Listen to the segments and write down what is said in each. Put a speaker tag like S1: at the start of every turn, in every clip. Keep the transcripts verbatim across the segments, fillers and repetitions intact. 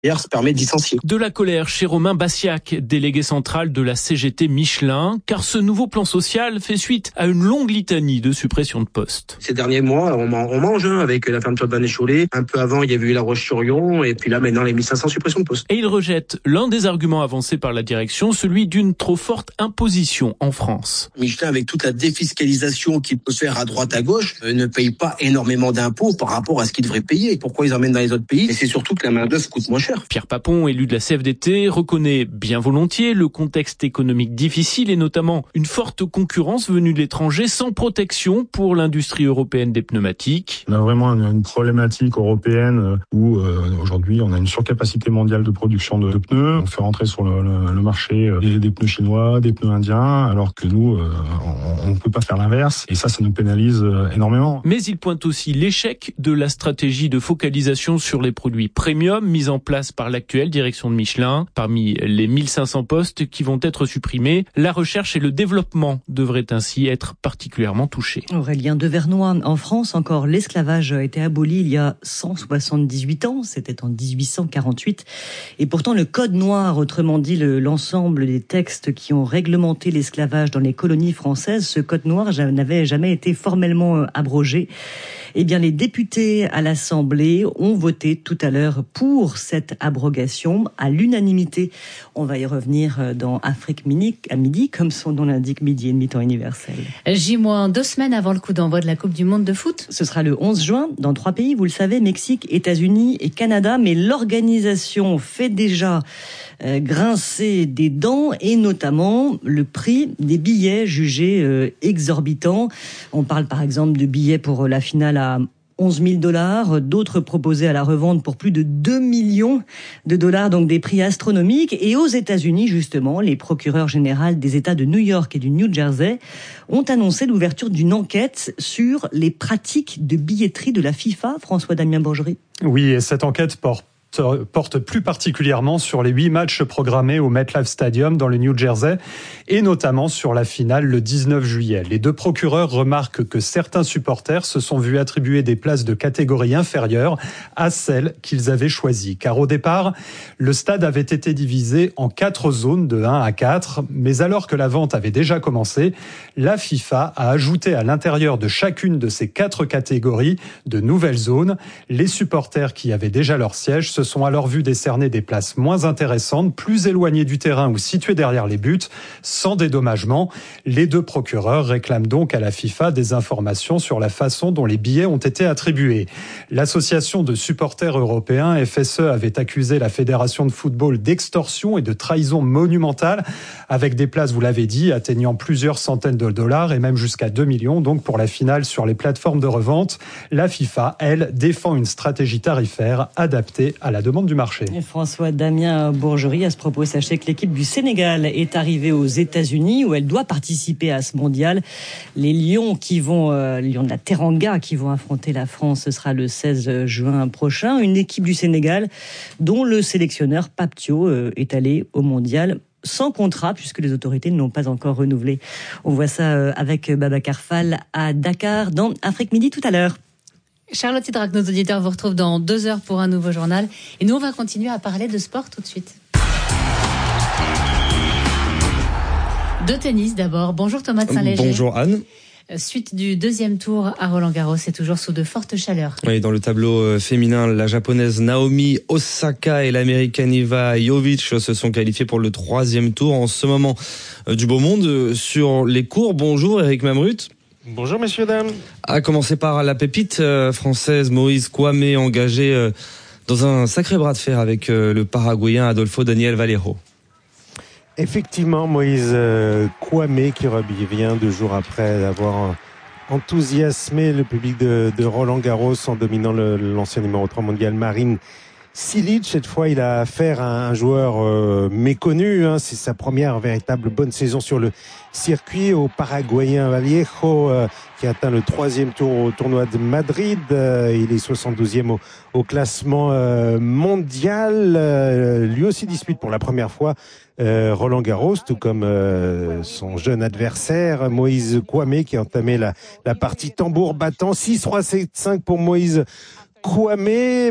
S1: se permet de licencier.
S2: De la colère chez Romain Bassiac, délégué central de la C G T Michelin, car ce nouveau plan social fait suite à une longue litanie de suppression de postes.
S1: Ces derniers mois, on mange hein, avec la fermeture de Vannes-et-Cholet. Un peu avant, il y avait eu La Roche-sur-Yon, et puis là, maintenant, les mille cinq cents suppressions de postes.
S2: Et il rejette l'un des arguments avancés par la direction, celui d'une trop forte imposition en France.
S1: Michelin, avec toute la défiscalisation qui peut se faire à droite à gauche, euh, ne paye pas énormément d'impôts par rapport à ce qu'il devrait payer. Pourquoi ils emmènent dans les autres pays? Et c'est surtout que la main-d'œuvre coûte moins cher.
S2: Pierre Papon, élu de la C F D T, reconnaît bien volontiers le contexte économique difficile et notamment une forte concurrence venue de l'étranger sans protection pour l'industrie européenne des pneumatiques.
S3: On a vraiment une problématique européenne où euh, aujourd'hui on a une surcapacité mondiale de production de pneus. On fait rentrer sur le, le, le marché des, des pneus chinois, des pneus indiens, alors que nous, euh, on ne peut pas faire l'inverse. Et ça, ça nous pénalise énormément.
S2: Mais il pointe aussi l'échec de la stratégie de focalisation sur les produits premium mise en place par l'actuelle direction de Michelin. Parmi les mille cinq cents postes qui vont être supprimés, la recherche et le développement devraient ainsi être particulièrement touchés.
S4: Aurélien Devernois, en France encore, l'esclavage a été aboli il y a cent soixante-dix-huit ans, c'était en dix-huit cent quarante-huit. Et pourtant, le Code noir, autrement dit le, l'ensemble des textes qui ont réglementé l'esclavage dans les colonies françaises, ce Code noir n'avait jamais été formellement abrogé. Eh bien, les députés à l'Assemblée ont voté tout à l'heure pour cette abrogation à l'unanimité. On va y revenir dans Afrique Mini, à midi, comme son nom l'indique, midi et demi temps universel.
S5: J moins deux semaines avant le coup d'envoi de la Coupe du Monde de foot.
S4: Ce sera le onze juin dans trois pays, vous le savez, Mexique, États-Unis et Canada. Mais l'organisation fait déjà euh, grincer des dents et notamment le prix des billets jugés euh, exorbitants. On parle par exemple de billets pour la finale à onze mille dollars, d'autres proposés à la revente pour plus de deux millions de dollars, donc des prix astronomiques. Et aux États-Unis, justement, les procureurs généraux des États de New York et du New Jersey ont annoncé l'ouverture d'une enquête sur les pratiques de billetterie de la FIFA. François-Damien Bourgerie.
S6: Oui, et cette enquête porte porte plus particulièrement sur les huit matchs programmés au MetLife Stadium dans le New Jersey et notamment sur la finale le dix-neuf juillet. Les deux procureurs remarquent que certains supporters se sont vus attribuer des places de catégorie inférieure à celles qu'ils avaient choisies. Car au départ, le stade avait été divisé en quatre zones de un à quatre, mais alors que la vente avait déjà commencé, la FIFA a ajouté à l'intérieur de chacune de ces quatre catégories de nouvelles zones. Les supporters qui avaient déjà leur siège se sont alors vus décerner des places moins intéressantes, plus éloignées du terrain ou situées derrière les buts, sans dédommagement. Les deux procureurs réclament donc à la FIFA des informations sur la façon dont les billets ont été attribués. L'association de supporters européens, F S E, avait accusé la Fédération de football d'extorsion et de trahison monumentale, avec des places, vous l'avez dit, atteignant plusieurs centaines de dollars et même jusqu'à deux millions, donc pour la finale sur les plateformes de revente. La FIFA, elle, défend une stratégie tarifaire adaptée à la demande du marché.
S4: François-Damien Bourgerie, à ce propos, sachez que l'équipe du Sénégal est arrivée aux États-Unis où elle doit participer à ce mondial. Les Lions qui vont, euh, les Lions de la Teranga qui vont affronter la France, ce sera le seize juin prochain. Une équipe du Sénégal dont le sélectionneur Pape Thiaw euh, est allé au mondial sans contrat, puisque les autorités ne l'ont pas encore renouvelé. On voit ça euh, avec Babacar Fall à Dakar dans Afrique Midi tout à l'heure.
S5: Charlotte Hydrac, nos auditeurs vous retrouvent dans deux heures pour un nouveau journal. Et nous, on va continuer à parler de sport tout de suite. De tennis d'abord. Bonjour Thomas de Saint-Léger.
S7: Bonjour Anne.
S5: Suite du deuxième tour à Roland-Garros, c'est toujours sous de fortes chaleurs.
S7: Oui, dans le tableau féminin, la japonaise Naomi Osaka et l'américaine Iva Jovic se sont qualifiés pour le troisième tour. En ce moment du beau monde sur les cours. Bonjour Eric Mamrut.
S8: Bonjour messieurs, dames.
S7: À commencer par la pépite euh, française Moïse Kouamé, engagé euh, dans un sacré bras de fer avec euh, le Paraguayen Adolfo Daniel Vallejo.
S8: Effectivement, Moïse euh, Kouamé qui revient deux jours après avoir enthousiasmé le public de, de Roland-Garros en dominant le, l'ancien numéro trois mondial Marin Cilic. Cette fois, il a affaire à un joueur euh, méconnu. Hein. C'est sa première véritable bonne saison sur le circuit, au Paraguayen Vallejo, euh, qui a atteint le troisième tour au tournoi de Madrid. Euh, il est soixante-douzième au, au classement euh, mondial. Euh, lui aussi dispute pour la première fois euh, Roland-Garros, tout comme euh, son jeune adversaire Moïse Kouamé, qui a entamé la, la partie tambour battant. six trois sept cinq pour Moïse Kwame,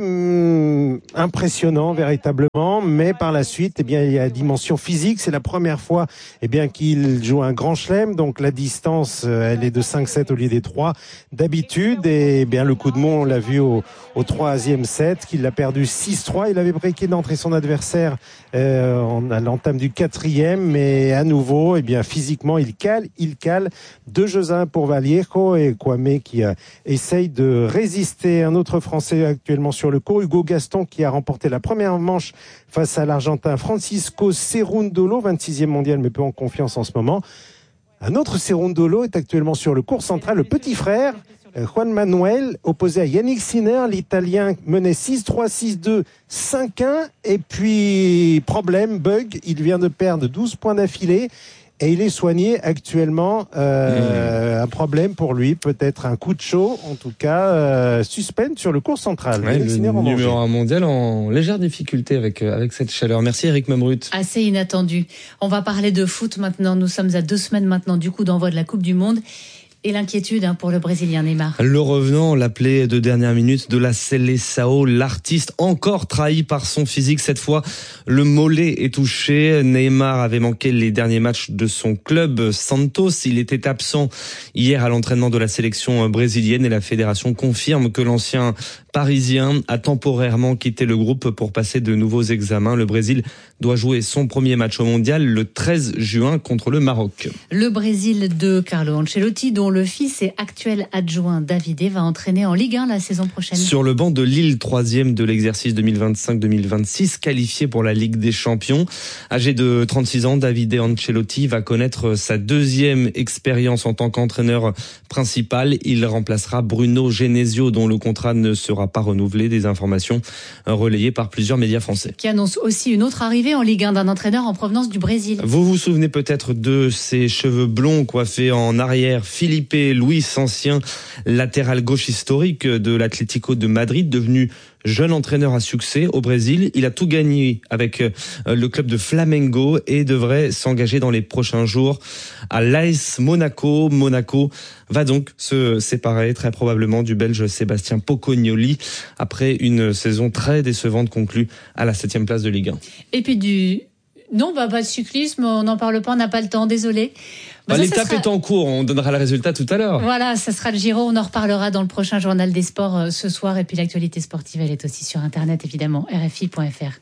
S8: hum, impressionnant véritablement, mais par la suite, eh bien, il y a la dimension physique. C'est la première fois, eh bien, qu'il joue un grand chelem, donc la distance, elle est de cinq sept au lieu des trois d'habitude. Et eh bien, le coup de mont, on l'a vu au, au troisième set, qu'il a perdu six trois. Il avait breaké d'entrer son adversaire euh, à l'entame du quatrième, mais à nouveau, eh bien, physiquement, il cale, il cale. Deux jeux à un pour Vallejo et Kwame qui euh, essaye de résister. Un autre Français actuellement sur le court, Hugo Gaston, qui a remporté la première manche face à l'Argentin Francisco Cerundolo, vingt-sixième mondial mais peu en confiance en ce moment. Un autre Cerundolo est actuellement sur le court central, le petit frère Juan Manuel, opposé à Yannick Sinner. L'Italien menait six trois, six deux, cinq un, et puis problème, bug, il vient de perdre douze points d'affilée. Et il est soigné actuellement. Euh, mmh. Un problème pour lui, peut-être un coup de chaud, en tout cas euh, suspense sur le court central.
S7: Ouais, le numéro un mondial en légère difficulté avec avec cette chaleur. Merci Eric Mamrut.
S5: Assez inattendu. On va parler de foot maintenant. Nous sommes à deux semaines maintenant du coup d'envoi de la Coupe du Monde. Et l'inquiétude hein, pour le Brésilien Neymar.
S7: Le revenant, l'appelé de dernière minute de la Seleção, l'artiste encore trahi par son physique. Cette fois, le mollet est touché. Neymar avait manqué les derniers matchs de son club Santos. Il était absent hier à l'entraînement de la sélection brésilienne et la fédération confirme que l'ancien parisien a temporairement quitté le groupe pour passer de nouveaux examens. Le Brésil doit jouer son premier match au mondial le treize juin contre le Maroc.
S5: Le Brésil de Carlo Ancelotti, dont le fils et actuel adjoint Davide va entraîner en Ligue un la saison prochaine.
S7: Sur le banc de Lille, troisième de l'exercice deux mille vingt-cinq deux mille vingt-six, qualifié pour la Ligue des Champions. Âgé de trente-six ans, Davide Ancelotti va connaître sa deuxième expérience en tant qu'entraîneur principal. Il remplacera Bruno Genesio, dont le contrat ne sera pas renouvelé. Des informations relayées par plusieurs médias français.
S5: Qui annonce aussi une autre arrivée en Ligue un d'un entraîneur en provenance du Brésil.
S7: Vous vous souvenez peut-être de ses cheveux blonds coiffés en arrière, Felipe Luis, ancien latéral gauche historique de l'Atlético de Madrid, devenu jeune entraîneur à succès au Brésil. Il a tout gagné avec le club de Flamengo et devrait s'engager dans les prochains jours à l'A S Monaco. Monaco va donc se séparer très probablement du Belge Sébastien Pocognoli après une saison très décevante conclue à la septième place de Ligue un.
S5: Et puis du... Non, bah, pas de cyclisme, on n'en parle pas, on n'a pas le temps, désolé.
S7: Bah, bah, l'étape sera... est en cours, on donnera le résultat tout à l'heure.
S5: Voilà, ça sera le Giro, on en reparlera dans le prochain journal des sports euh, ce soir. Et puis l'actualité sportive, elle est aussi sur Internet, évidemment, R F I point F R.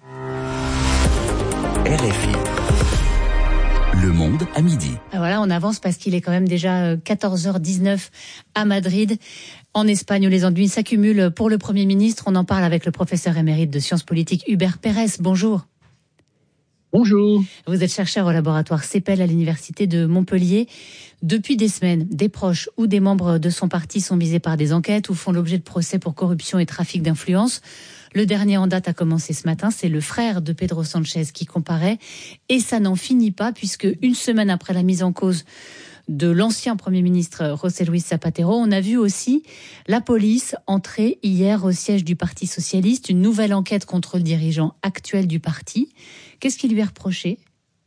S9: R F I. Le monde à midi.
S5: Voilà, on avance parce qu'il est quand même déjà quatorze heures dix-neuf à Madrid. En Espagne, où les ennuis s'accumulent pour le Premier ministre. On en parle avec le professeur émérite de sciences politiques, Hubert Pérez. Bonjour.
S10: Bonjour.
S5: Vous êtes chercheur au laboratoire CEPEL à l'université de Montpellier. Depuis des semaines, des proches ou des membres de son parti sont visés par des enquêtes ou font l'objet de procès pour corruption et trafic d'influence. Le dernier en date a commencé ce matin, c'est le frère de Pedro Sanchez qui comparaît. Et ça n'en finit pas puisque une semaine après la mise en cause de l'ancien Premier ministre José Luis Zapatero, on a vu aussi la police entrer hier au siège du Parti socialiste. Une nouvelle enquête contre le dirigeant actuel du parti. Qu'est-ce qui lui est reproché ?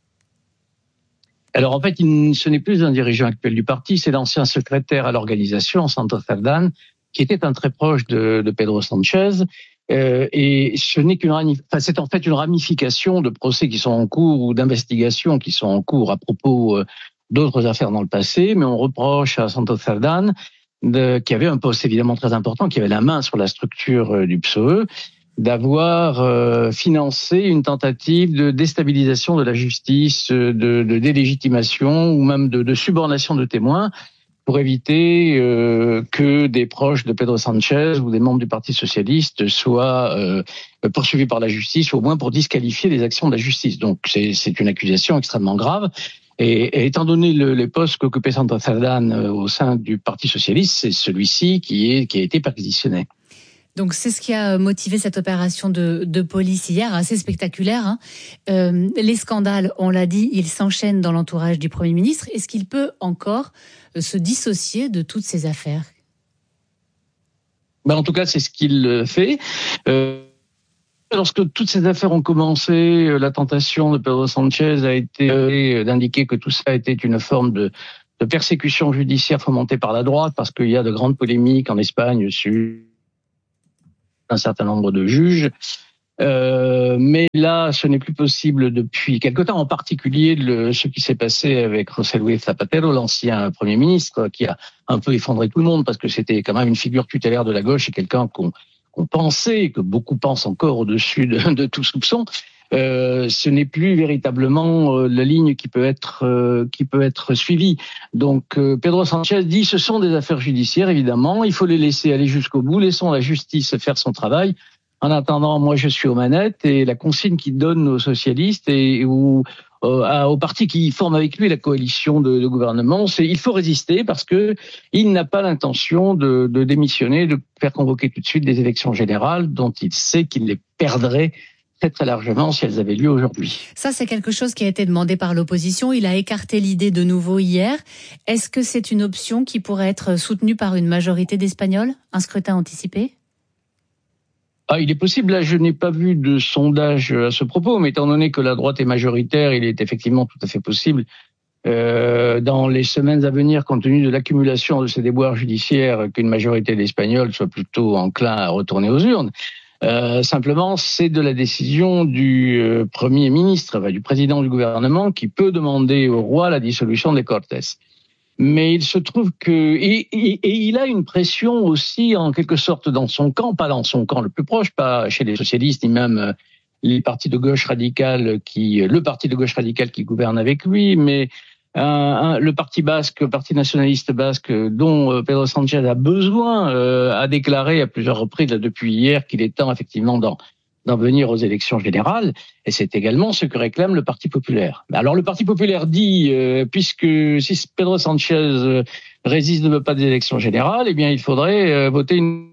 S10: Alors en fait, il, ce n'est plus un dirigeant actuel du parti, c'est l'ancien secrétaire à l'organisation, Santos Cerdán, qui était un très proche de, de Pedro Sanchez. Euh, et ce n'est qu'une, enfin, c'est en fait une ramification de procès qui sont en cours ou d'investigations qui sont en cours à propos euh, d'autres affaires dans le passé, mais on reproche à Santos Cerdán, de, qui avait un poste évidemment très important, qui avait la main sur la structure euh, du P S O E, d'avoir euh, financé une tentative de déstabilisation de la justice, de, de délégitimation ou même de, de subornation de témoins pour éviter euh, que des proches de Pedro Sanchez ou des membres du Parti socialiste soient euh, poursuivis par la justice, ou au moins pour disqualifier les actions de la justice. Donc c'est, c'est une accusation extrêmement grave. Et, et étant donné le, les postes qu'occupait Santos Cerdán euh, au sein du Parti socialiste, c'est celui-ci qui, est, qui a été perquisitionné.
S5: Donc c'est ce qui a motivé cette opération de, de police hier, assez spectaculaire. Hein. Euh, les scandales, on l'a dit, ils s'enchaînent dans l'entourage du Premier ministre. Est-ce qu'il peut encore se dissocier de toutes ces affaires ?
S10: Ben, en tout cas, c'est ce qu'il fait. Euh, lorsque toutes ces affaires ont commencé, la tentation de Pedro Sanchez a été euh, d'indiquer que tout ça était une forme de, de persécution judiciaire fomentée par la droite, parce qu'il y a de grandes polémiques en Espagne sur un certain nombre de juges. Euh, mais là, ce n'est plus possible depuis quelque temps, en particulier le, ce qui s'est passé avec José Luis Zapatero, l'ancien Premier ministre, qui a un peu effondré tout le monde parce que c'était quand même une figure tutélaire de la gauche et quelqu'un qu'on, qu'on pensait, que beaucoup pensent encore au-dessus de, de tout soupçon. Euh, ce n'est plus véritablement euh, la ligne qui peut être euh, qui peut être suivie. Donc euh, Pedro Sanchez dit ce sont des affaires judiciaires, évidemment, il faut les laisser aller jusqu'au bout, laissons la justice faire son travail. En attendant, moi je suis aux manettes et la consigne qu'il donne aux socialistes et ou euh, aux partis qui forment avec lui la coalition de, de gouvernement, c'est il faut résister parce que il n'a pas l'intention de, de démissionner, de faire convoquer tout de suite des élections générales dont il sait qu'il les perdrait très très largement si elles avaient lieu aujourd'hui.
S5: Ça, c'est quelque chose qui a été demandé par l'opposition. Il a écarté l'idée de nouveau hier. Est-ce que c'est une option qui pourrait être soutenue par une majorité d'Espagnols, un scrutin anticipé ?
S10: Ah, il est possible, là je n'ai pas vu de sondage à ce propos, mais étant donné que la droite est majoritaire, il est effectivement tout à fait possible euh, dans les semaines à venir, compte tenu de l'accumulation de ces déboires judiciaires, qu'une majorité d'Espagnols soit plutôt enclin à retourner aux urnes. Euh, simplement, c'est de la décision du euh, Premier ministre, enfin, du président du gouvernement, qui peut demander au roi la dissolution des Cortes. Mais il se trouve que et, et, et il a une pression aussi en quelque sorte dans son camp, pas dans son camp le plus proche, pas chez les socialistes ni même les partis de gauche radicale qui le parti de gauche radicale qui gouverne avec lui, mais un, un, le parti basque, le parti nationaliste basque dont Pedro Sanchez a besoin, euh, a déclaré à plusieurs reprises là, depuis hier qu'il est temps effectivement d'en d'en venir aux élections générales, et c'est également ce que réclame le Parti populaire. Alors le Parti populaire dit, euh, puisque si Pedro Sanchez euh, résiste, ne veut pas des élections générales, eh bien il faudrait euh, voter une...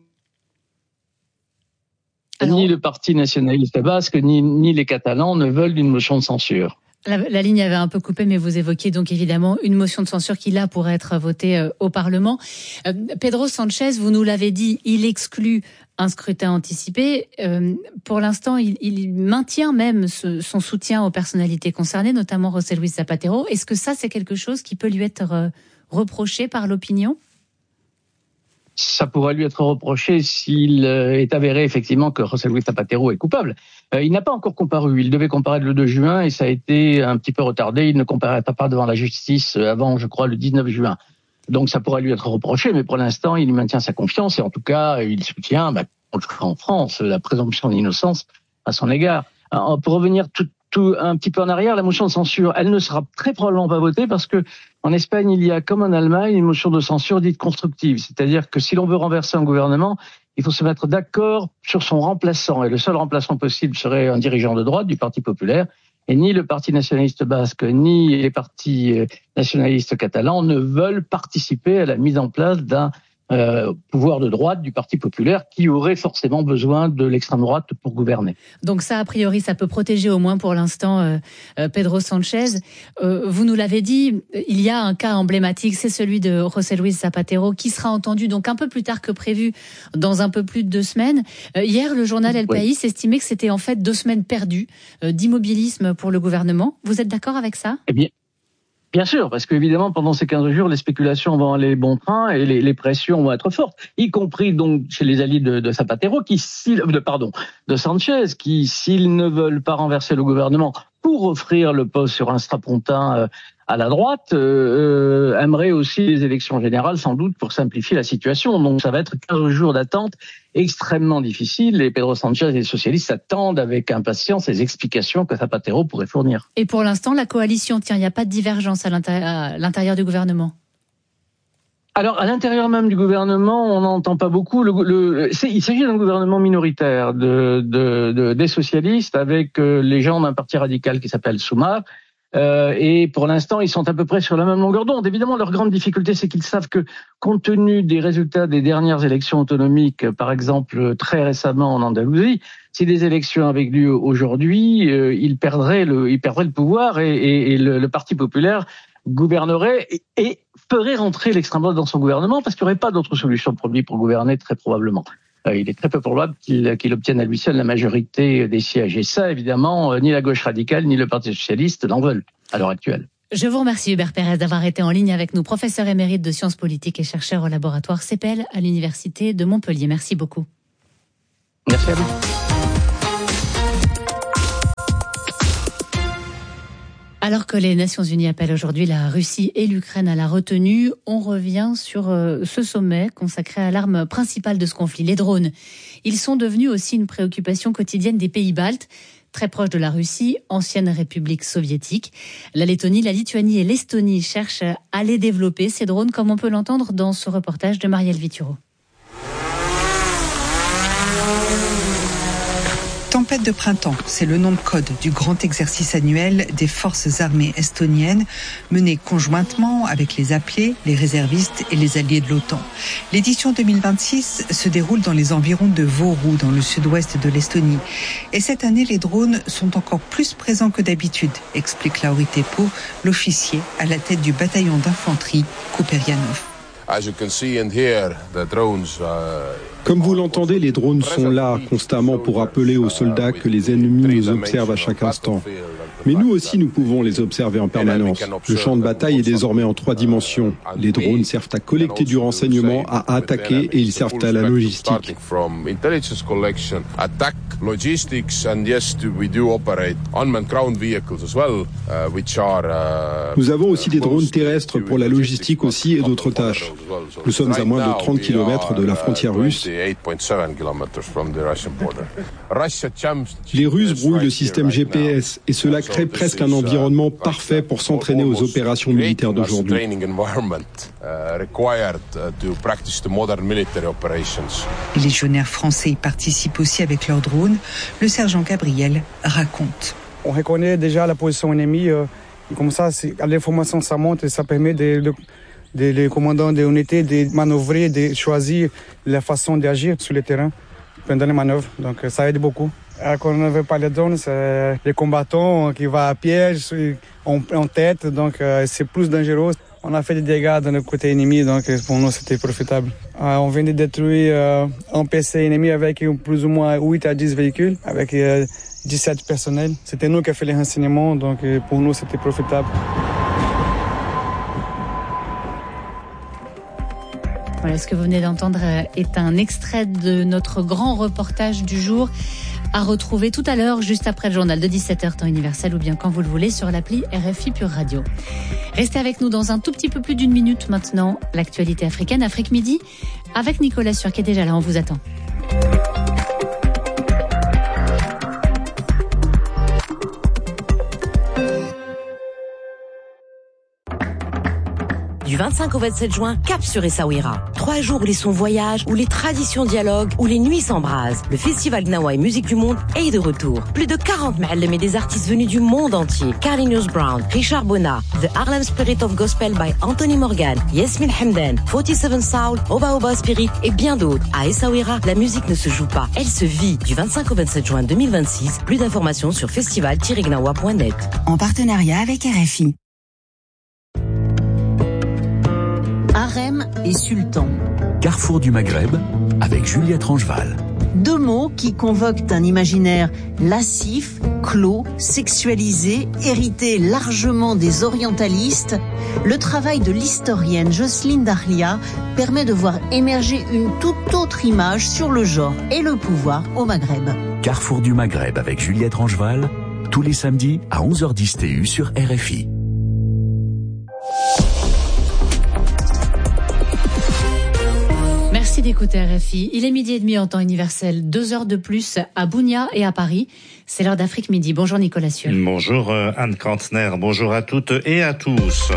S10: Alors... Ni le Parti nationaliste basque, ni, ni les Catalans ne veulent d'une motion de censure.
S5: La, la ligne avait un peu coupé, mais vous évoquiez donc évidemment une motion de censure qui, là, pourrait être votée euh, au Parlement. Euh, Pedro Sanchez, vous nous l'avez dit, il exclut un scrutin anticipé. Euh, pour l'instant, il, il maintient même ce, son soutien aux personnalités concernées, notamment José Luis Zapatero. Est-ce que ça, c'est quelque chose qui peut lui être euh, reproché par l'opinion ?
S10: Ça pourrait lui être reproché s'il est avéré effectivement que José Luis Zapatero est coupable. Euh, il n'a pas encore comparu. Il devait comparaître le deux juin et ça a été un petit peu retardé. Il ne comparaîtra pas devant la justice avant, je crois, le dix-neuf juin. Donc ça pourrait lui être reproché, mais pour l'instant, il maintient sa confiance et en tout cas, il soutient, bah, en France, la présomption d'innocence à son égard. Alors, pour revenir tout, tout un petit peu en arrière, la motion de censure, elle ne sera très probablement pas votée parce que en Espagne, il y a, comme en Allemagne, une motion de censure dite constructive. C'est-à-dire que si l'on veut renverser un gouvernement, il faut se mettre d'accord sur son remplaçant. Et le seul remplaçant possible serait un dirigeant de droite du Parti populaire. Et ni le Parti nationaliste basque, ni les partis nationalistes catalans ne veulent participer à la mise en place d'un Euh, pouvoir de droite du Parti populaire qui aurait forcément besoin de l'extrême droite pour gouverner.
S5: Donc ça, a priori, ça peut protéger au moins pour l'instant euh, euh, Pedro Sanchez. Euh, vous nous l'avez dit, il y a un cas emblématique, c'est celui de José Luis Zapatero qui sera entendu donc un peu plus tard que prévu, dans un peu plus de deux semaines. Euh, hier, le journal El País oui. estimait que c'était en fait deux semaines perdues euh, d'immobilisme pour le gouvernement. Vous êtes d'accord avec ça ?
S10: Eh bien, Bien sûr, parce qu'évidemment, pendant ces quinze jours, les spéculations vont aller bon train et les, les pressions vont être fortes, y compris donc chez les alliés de, de Zapatero, qui, s'ils, de, pardon, de Sanchez, qui, s'ils ne veulent pas renverser le gouvernement pour offrir le poste sur un strapontin euh, à la droite, euh, euh, aimeraient aussi les élections générales, sans doute, pour simplifier la situation. Donc ça va être quinze jours d'attente extrêmement difficile. Et Pedro Sanchez et les socialistes attendent avec impatience les explications que Zapatero pourrait fournir.
S5: Et pour l'instant, la coalition tient, il n'y a pas de divergence à l'intérieur, à l'intérieur du gouvernement?
S10: Alors, à l'intérieur même du gouvernement, on n'entend pas beaucoup. Le, le, c'est, il s'agit d'un gouvernement minoritaire de, de, de, des socialistes avec euh, les gens d'un parti radical qui s'appelle Sumar. Euh, et pour l'instant, ils sont à peu près sur la même longueur d'onde. Évidemment, leur grande difficulté, c'est qu'ils savent que, compte tenu des résultats des dernières élections autonomiques, par exemple très récemment en Andalousie, si des élections avaient lieu aujourd'hui, euh, ils perdraient le, ils perdraient le pouvoir et, et, et le, le Parti populaire gouvernerait et, et ferait rentrer l'extrême droite dans son gouvernement parce qu'il n'y aurait pas d'autre solution pour lui pour gouverner très probablement. Euh, il est très peu probable qu'il, qu'il obtienne à lui seul la majorité des sièges. Et ça, évidemment, euh, ni la gauche radicale ni le Parti socialiste n'en veulent à l'heure actuelle.
S5: Je vous remercie Hubert Pérez d'avoir été en ligne avec nous, professeur émérite de sciences politiques et chercheur au laboratoire CEPEL à l'Université de Montpellier. Merci beaucoup.
S10: Merci à vous.
S5: Alors que les Nations Unies appellent aujourd'hui la Russie et l'Ukraine à la retenue, on revient sur ce sommet consacré à l'arme principale de ce conflit, les drones. Ils sont devenus aussi une préoccupation quotidienne des pays baltes, très proches de la Russie, ancienne république soviétique. La Lettonie, la Lituanie et l'Estonie cherchent à les développer, ces drones, comme on peut l'entendre dans ce reportage de Marielle Vituro.
S11: Tempête de printemps, c'est le nom de code du grand exercice annuel des forces armées estoniennes, mené conjointement avec les appelés, les réservistes et les alliés de l'OTAN. L'édition deux mille vingt-six se déroule dans les environs de Võru, dans le sud-ouest de l'Estonie. Et cette année, les drones sont encore plus présents que d'habitude, explique Lauri Teppo, l'officier à la tête du bataillon d'infanterie Kuperjanov.
S12: Comme vous l'entendez, les drones sont là constamment pour rappeler aux soldats que les ennemis nous observent à chaque instant. Mais nous aussi, nous pouvons les observer en permanence. Le champ de bataille est désormais en trois dimensions. Les drones servent à collecter du renseignement, à attaquer et ils servent à la logistique. Nous avons aussi des drones terrestres pour la logistique aussi et d'autres tâches. Nous sommes à moins de trente kilomètres de la frontière russe. Les Russes brouillent le système G P S et cela crée presque un environnement parfait pour s'entraîner aux opérations militaires d'aujourd'hui.
S11: Les légionnaires français y participent aussi avec leurs drones. Le sergent Gabriel raconte.
S13: On reconnaît déjà la position ennemie. Comme ça, l'information ça monte et ça permet de... de... les commandants des unités de manœuvrer, de choisir la façon d'agir sur le terrain pendant les manœuvres. Donc ça aide beaucoup. Quand on ne veut pas les drones, c'est les combattants qui vont à piège, en, en tête, donc c'est plus dangereux. On a fait des dégâts dans le côté ennemi, donc pour nous c'était profitable. On vient de détruire un P C ennemi avec plus ou moins huit à dix véhicules, avec dix-sept personnels. C'était nous qui avons fait les renseignements, donc pour nous c'était profitable.
S5: Voilà, ce que vous venez d'entendre est un extrait de notre grand reportage du jour à retrouver tout à l'heure, juste après le journal de dix-sept heures temps universel ou bien quand vous le voulez sur l'appli R F I Pure Radio. Restez avec nous dans un tout petit peu plus d'une minute maintenant. L'actualité africaine, Afrique Midi, avec Nicolas Sûr qui est déjà là, on vous attend.
S14: Du vingt-cinq au vingt-sept juin, cap sur Essaouira. Trois jours où les sons voyagent, où les traditions dialoguent, où les nuits s'embrasent. Le festival Gnawa et Musique du Monde est de retour. Plus de quarante ma'allem et des artistes venus du monde entier. Carlinhos Brown, Richard Bona, The Harlem Spirit of Gospel by Anthony Morgan, Yasmin Hamdan, quarante-sept Soul, Oba Oba Spirit et bien d'autres. À Essaouira, la musique ne se joue pas, elle se vit. Du vingt-cinq au vingt-sept juin deux mille vingt-six, plus d'informations sur festival tiret gnawa point net.
S15: En partenariat avec R F I. Harem et sultan.
S9: Carrefour du Maghreb avec Juliette Rangeval.
S15: Deux mots qui convoquent un imaginaire lascif, clos, sexualisé, hérité largement des orientalistes. Le travail de l'historienne Jocelyne Dahlia permet de voir émerger une toute autre image sur le genre et le pouvoir au Maghreb.
S9: Carrefour du Maghreb avec Juliette Rangeval, tous les samedis à onze heures dix T U sur R F I.
S5: Merci d'écouter R F I. Il est midi et demi en temps universel, deux heures de plus à Bounia et à Paris. C'est l'heure d'Afrique Midi. Bonjour Nicolas Sûr.
S16: Bonjour Anne Kantner, bonjour à toutes et à tous.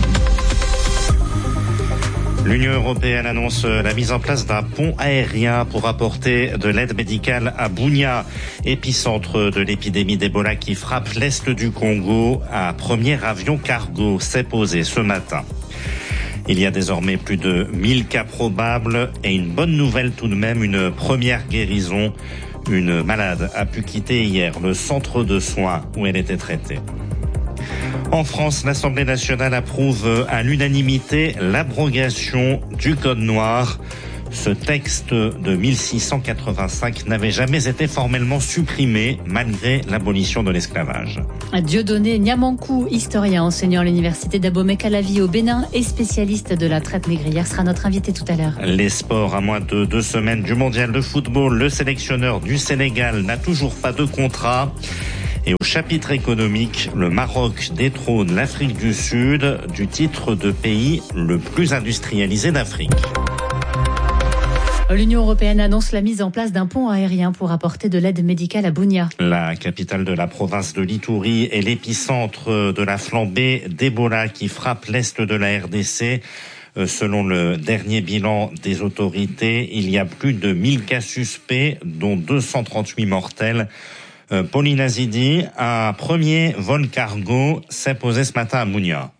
S16: L'Union européenne annonce la mise en place d'un pont aérien pour apporter de l'aide médicale à Bounia, épicentre de l'épidémie d'Ebola qui frappe l'est du Congo. Un premier avion cargo s'est posé ce matin. Il y a désormais plus de mille cas probables et une bonne nouvelle tout de même, une première guérison. Une malade a pu quitter hier le centre de soins où elle était traitée. En France, l'Assemblée nationale approuve à l'unanimité l'abrogation du code noir. Ce texte de mille six cent quatre-vingt-cinq n'avait jamais été formellement supprimé malgré l'abolition de l'esclavage.
S5: Dieudonné Niamankou, historien enseignant à l'université d'Abomey-Calavi au Bénin et spécialiste de la traite négrière, sera notre invité tout à l'heure.
S16: Les sports, à moins de deux semaines du mondial de football, le sélectionneur du Sénégal n'a toujours pas de contrat. Et au chapitre économique, le Maroc détrône l'Afrique du Sud du titre de pays le plus industrialisé d'Afrique.
S5: L'Union européenne annonce la mise en place d'un pont aérien pour apporter de l'aide médicale à Bunia.
S16: La capitale de la province de l'Ituri est l'épicentre de la flambée d'Ebola qui frappe l'est de la R D C. Selon le dernier bilan des autorités, il y a plus de mille cas suspects, dont deux cent trente-huit mortels. Pauline Azidi, un premier vol cargo s'est posé ce matin à Bunia.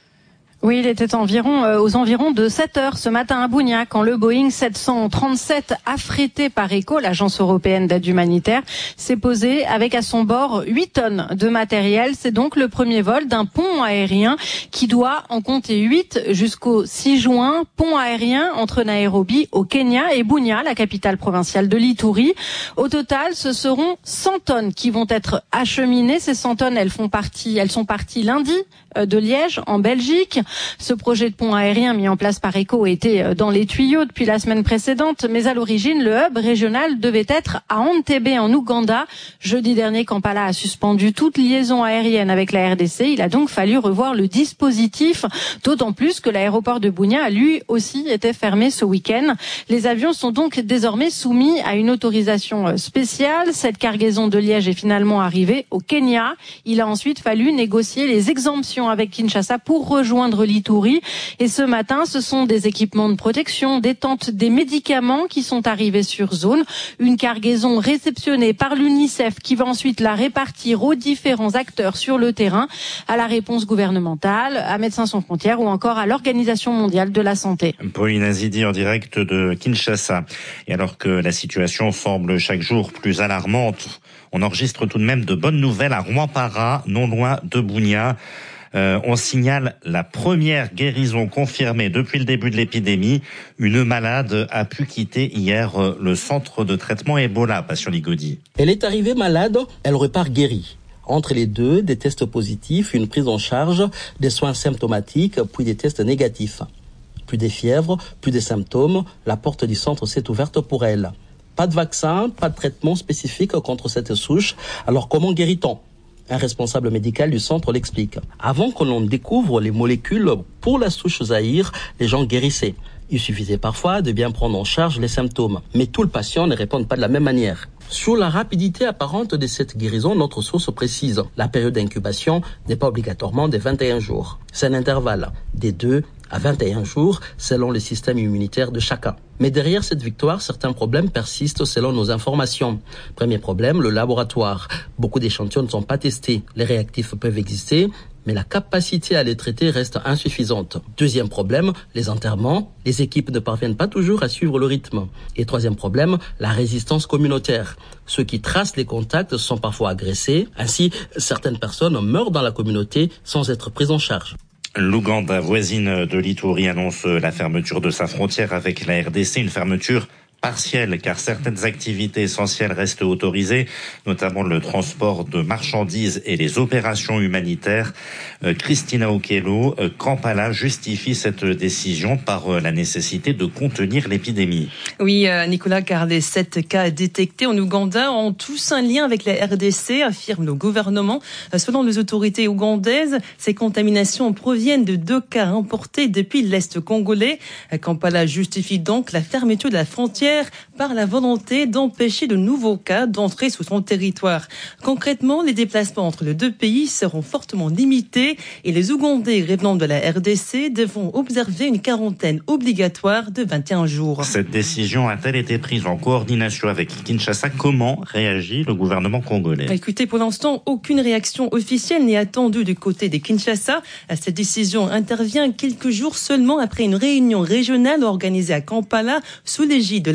S17: Oui, il était environ euh, aux environs de sept heures ce matin à Bunia quand le Boeing sept cent trente-sept affrété par ECHO, l'agence européenne d'aide humanitaire, s'est posé avec à son bord huit tonnes de matériel. C'est donc le premier vol d'un pont aérien qui doit en compter huit jusqu'au six juin. Pont aérien entre Nairobi au Kenya et Bunia, la capitale provinciale de l'Ituri. Au total, ce seront cent tonnes qui vont être acheminées. Ces cent tonnes, elles font partie, elles sont parties lundi de Liège en Belgique. Ce projet de pont aérien mis en place par ECHO était dans les tuyaux depuis la semaine précédente, mais à l'origine, le hub régional devait être à Entebbe en Ouganda. Jeudi dernier, Kampala a suspendu toute liaison aérienne avec la R D C. Il a donc fallu revoir le dispositif, d'autant plus que l'aéroport de Bunia, lui aussi, était fermé ce week-end. Les avions sont donc désormais soumis à une autorisation spéciale. Cette cargaison de Liège est finalement arrivée au Kenya. Il a ensuite fallu négocier les exemptions avec Kinshasa pour rejoindre l'Ituri. Et ce matin, ce sont des équipements de protection, des tentes, des médicaments qui sont arrivés sur zone. Une cargaison réceptionnée par l'UNICEF qui va ensuite la répartir aux différents acteurs sur le terrain, à la réponse gouvernementale, à Médecins sans frontières ou encore à l'Organisation mondiale de la santé.
S16: Pauline Azidi en direct de Kinshasa. Et alors que la situation semble chaque jour plus alarmante, on enregistre tout de même de bonnes nouvelles à Rwampara, non loin de Bunia. Euh, on signale la première guérison confirmée depuis le début de l'épidémie. Une malade a pu quitter hier euh, le centre de traitement Ebola, Passion Ligodi.
S18: Elle est arrivée malade, elle repart guérie. Entre les deux, des tests positifs, une prise en charge, des soins symptomatiques, puis des tests négatifs. Plus de fièvre, plus de symptômes, la porte du centre s'est ouverte pour elle. Pas de vaccin, pas de traitement spécifique contre cette souche. Alors comment guérit-on ? Un responsable médical du centre l'explique. Avant que l'on découvre les molécules pour la souche Zaïre, les gens guérissaient. Il suffisait parfois de bien prendre en charge les symptômes. Mais tous les patients ne répondent pas de la même manière. Sur la rapidité apparente de cette guérison, notre source précise. La période d'incubation n'est pas obligatoirement de vingt et un jours. C'est un intervalle des deux à vingt et un jours selon le système immunitaire de chacun. Mais derrière cette victoire, certains problèmes persistent selon nos informations. Premier problème, le laboratoire. Beaucoup d'échantillons ne sont pas testés. Les réactifs peuvent exister, mais la capacité à les traiter reste insuffisante. Deuxième problème, les enterrements. Les équipes ne parviennent pas toujours à suivre le rythme. Et troisième problème, la résistance communautaire. Ceux qui tracent les contacts sont parfois agressés. Ainsi, certaines personnes meurent dans la communauté sans être prises en charge.
S16: L'Ouganda, voisine de l'Ituri, annonce la fermeture de sa frontière avec la R D C, une fermeture partielle, car certaines activités essentielles restent autorisées, notamment le transport de marchandises et les opérations humanitaires. Euh, Christina Okello, euh, Kampala justifie cette décision par euh, la nécessité de contenir l'épidémie.
S19: Oui, euh, Nicolas, car les sept cas détectés en Ouganda ont tous un lien avec la R D C, affirme le gouvernement. Euh, selon les autorités ougandaises, ces contaminations proviennent de deux cas importés depuis l'Est congolais. Euh, Kampala justifie donc la fermeture de la frontière par la volonté d'empêcher de nouveaux cas d'entrer sous son territoire. Concrètement, les déplacements entre les deux pays seront fortement limités et les Ougandais revenant de la R D C devront observer une quarantaine obligatoire de vingt et un jours.
S16: Cette décision a-t-elle été prise en coordination avec Kinshasa ? Comment réagit le gouvernement congolais ?
S19: Écoutez, pour l'instant, aucune réaction officielle n'est attendue du côté de Kinshasa. Cette décision intervient quelques jours seulement après une réunion régionale organisée à Kampala sous l'égide de la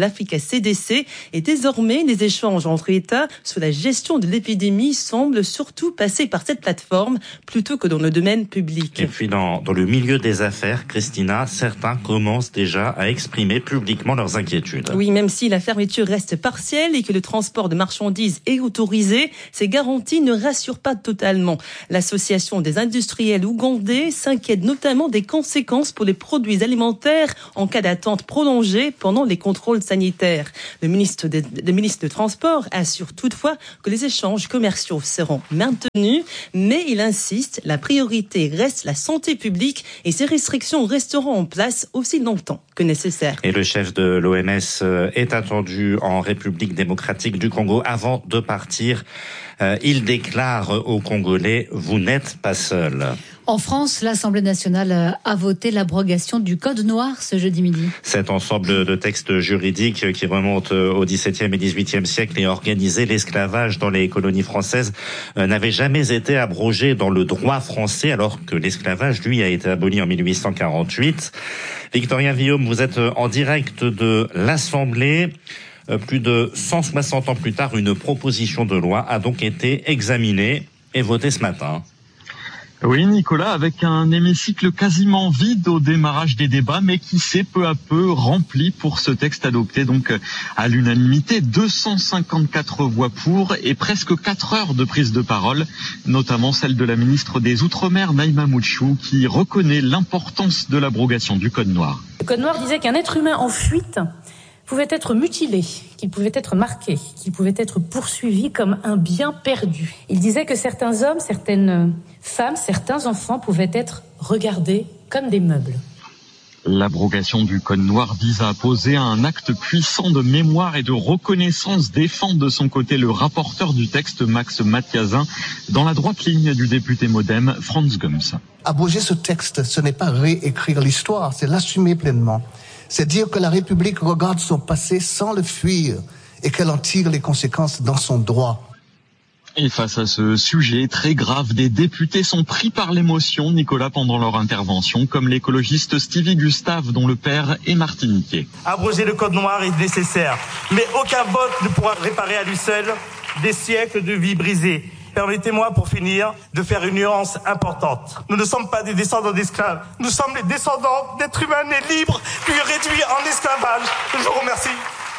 S19: l'Africa C D C. Et désormais, les échanges entre États sur la gestion de l'épidémie semblent surtout passer par cette plateforme plutôt que dans le domaine public.
S16: Et puis dans, dans le milieu des affaires, Christina, certains commencent déjà à exprimer publiquement leurs inquiétudes.
S19: Oui, même si la fermeture reste partielle et que le transport de marchandises est autorisé, ces garanties ne rassurent pas totalement. L'association des industriels ougandais s'inquiète notamment des conséquences pour les produits alimentaires en cas d'attente prolongée pendant les contrôles sanitaires. Le ministre de, le ministre de Transport assure toutefois que les échanges commerciaux seront maintenus, mais il insiste, la priorité reste la santé publique et ces restrictions resteront en place aussi longtemps que nécessaire.
S16: Et le chef de l'O M S est attendu en République démocratique du Congo avant de partir. Euh, il déclare aux Congolais, vous n'êtes pas seuls.
S5: En France, l'Assemblée nationale a voté l'abrogation du Code noir ce jeudi midi.
S16: Cet ensemble de textes juridiques qui remontent au dix-septième et dix-huitième siècle et organisé l'esclavage dans les colonies françaises n'avait jamais été abrogé dans le droit français alors que l'esclavage, lui, a été aboli en mille huit cent quarante-huit. Victorien Villaume, vous êtes en direct de l'Assemblée. Plus de cent soixante ans plus tard, une proposition de loi a donc été examinée et votée ce matin.
S20: Oui, Nicolas, avec un hémicycle quasiment vide au démarrage des débats, mais qui s'est peu à peu rempli pour ce texte adopté donc à l'unanimité. deux cent cinquante-quatre voix pour et presque quatre heures de prise de parole, notamment celle de la ministre des Outre-mer, Naïma Mouchou, qui reconnaît l'importance de l'abrogation du Code noir.
S21: Le Code noir disait qu'un être humain en fuite pouvait être mutilé, qu'il pouvait être marqué, qu'il pouvait être poursuivi comme un bien perdu. Il disait que certains hommes, certaines femmes, certains enfants pouvaient être regardés comme des meubles.
S20: L'abrogation du Code noir vise à poser un acte puissant de mémoire et de reconnaissance, défend de son côté le rapporteur du texte, Max Mathiazin, dans la droite ligne du député Modem, Franz Gums.
S22: Abroger ce texte, ce n'est pas réécrire l'histoire, c'est l'assumer pleinement. C'est dire que la République regarde son passé sans le fuir et qu'elle en tire les conséquences dans son droit.
S20: Et face à ce sujet très grave, des députés sont pris par l'émotion, Nicolas, pendant leur intervention, comme l'écologiste Stevie Gustave, dont le père est martiniquais.
S23: Abroger le Code noir est nécessaire, mais aucun vote ne pourra réparer à lui seul des siècles de vie brisées. Permettez-moi, pour finir, de faire une nuance importante. Nous ne sommes pas des descendants d'esclaves. Nous sommes les descendants d'êtres humains nés libres, puis réduits en esclavage. Je vous remercie.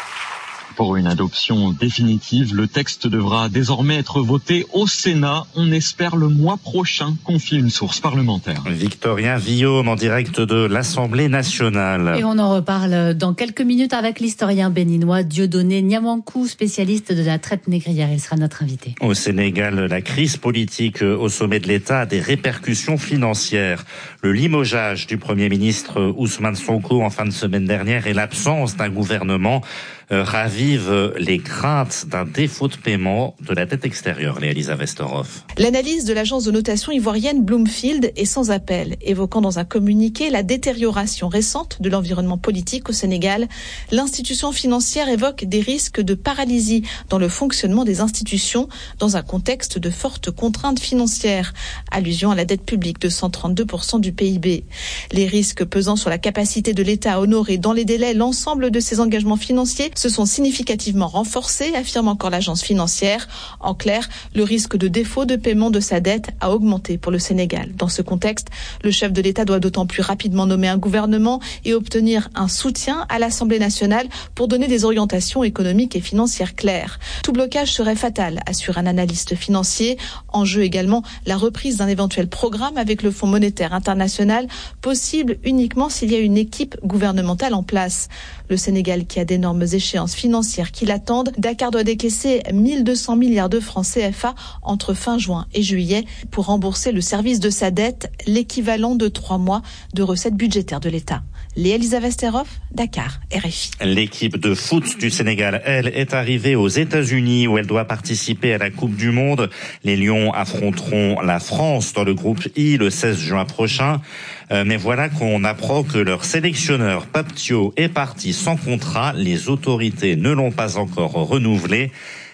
S20: Pour une adoption définitive, le texte devra désormais être voté au Sénat. On espère le mois prochain, confie une source parlementaire.
S16: Victorien Villaume en direct de l'Assemblée nationale.
S5: Et on en reparle dans quelques minutes avec l'historien béninois Dieudonné Niamankou, spécialiste de la traite négrière. Il sera notre invité.
S16: Au Sénégal, la crise politique au sommet de l'État a des répercussions financières. Le limogeage du Premier ministre Ousmane Sonko en fin de semaine dernière et l'absence d'un gouvernement euh, ravivent les craintes d'un défaut de paiement de la dette extérieure. Léa-Lisa Vesterhoff.
S24: L'analyse de l'agence de notation ivoirienne Bloomfield est sans appel, évoquant dans un communiqué la détérioration récente de l'environnement politique au Sénégal. L'institution financière évoque des risques de paralysie dans le fonctionnement des institutions dans un contexte de fortes contraintes financières, allusion à la dette publique de cent trente-deux pour cent du P I B. Les risques pesant sur la capacité de l'État à honorer dans les délais l'ensemble de ses engagements financiers se sont significativement renforcés, affirme encore l'agence financière. En clair, le risque de défaut de paiement de sa dette a augmenté pour le Sénégal. Dans ce contexte, le chef de l'État doit d'autant plus rapidement nommer un gouvernement et obtenir un soutien à l'Assemblée nationale pour donner des orientations économiques et financières claires. Tout blocage serait fatal, assure un analyste financier. En jeu également la reprise d'un éventuel programme avec le Fonds monétaire international, possible uniquement s'il y a une équipe gouvernementale en place. Le Sénégal, qui a d'énormes échéances financières qui l'attendent, Dakar doit décaisser mille deux cents milliards de francs C F A entre fin juin et juillet pour rembourser le service de sa dette, l'équivalent de trois mois de recettes budgétaires de l'État. Léa-Lisa Vesterhoff, Dakar, R F I.
S16: L'équipe de foot du Sénégal, elle, est arrivée aux États-Unis où elle doit participer à la Coupe du Monde. Les Lions affronteront la France dans le groupe I le seize juin prochain. Euh, mais voilà qu'on apprend que leur sélectionneur Pape Thiaw est parti sans contrat. Les autorités ne l'ont pas encore renouvelé.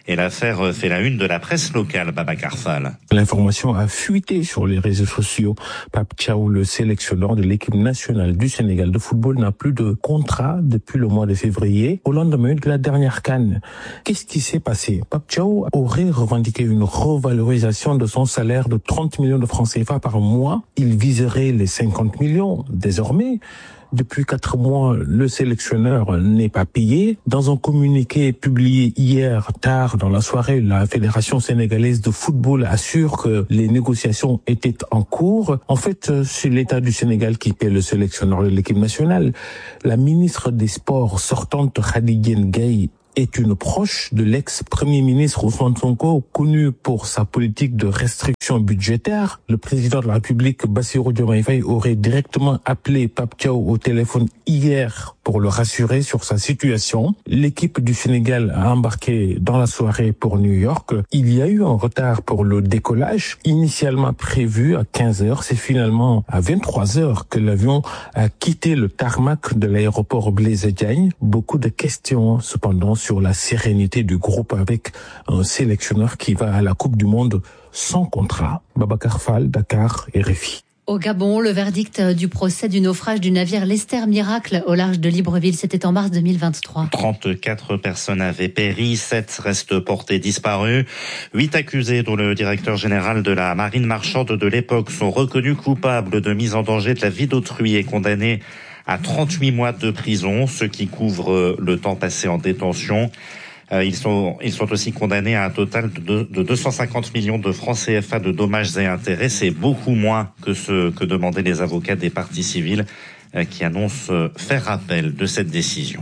S16: Et l'affaire fait la une de la presse locale, Babacar Fall.
S1: L'information a fuité sur les réseaux sociaux. Pape Thiaw, le sélectionneur de l'équipe nationale du Sénégal de football, n'a plus de contrat depuis le mois de février, au lendemain de la dernière CAN. Qu'est-ce qui s'est passé? Pape Thiaw aurait revendiqué une revalorisation de son salaire de trente millions de francs C F A par mois. Il viserait les cinquante millions désormais. Depuis quatre mois, le sélectionneur n'est pas payé. Dans un communiqué publié hier tard dans la soirée, la Fédération sénégalaise de football assure que les négociations étaient en cours. En fait, c'est l'État du Sénégal qui paie le sélectionneur de l'équipe nationale. La ministre des Sports sortante, Khady Diène Gaye, est une proche de l'ex-premier ministre Ousmane Sonko, connu pour sa politique de restriction budgétaire. Le président de la République, Bassirou Diomaye Faye, aurait directement appelé Pape Thiaw au téléphone hier pour le rassurer sur sa situation. L'équipe du Sénégal a embarqué dans la soirée pour New York. Il y a eu un retard pour le décollage, initialement prévu à quinze heures. C'est finalement à vingt-trois heures que l'avion a quitté le tarmac de l'aéroport Blaise Diagne. Beaucoup de questions, cependant, sur la sérénité du groupe avec un sélectionneur qui va à la Coupe du Monde sans contrat. Babacar Fall, Dakar, R F I.
S5: Au Gabon, le verdict du procès du naufrage du navire l'Esther Miracle au large de Libreville, c'était en mars deux mille vingt-trois.
S16: trente-quatre personnes avaient péri, sept restent portées disparues. Huit accusés, dont le directeur général de la marine marchande de l'époque, sont reconnus coupables de mise en danger de la vie d'autrui et condamnés à trente-huit mois de prison, ce qui couvre le temps passé en détention. Euh, ils sont, ils sont aussi condamnés à un total de, de deux cent cinquante millions de francs C F A de dommages et intérêts. C'est beaucoup moins que ce que demandaient les avocats des parties civiles euh, qui annoncent euh, faire appel de cette décision.